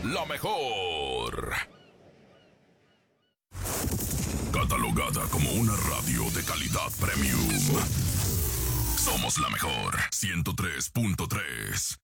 la mejor. Catalogada como una radio de calidad premium. Somos la mejor 103.3.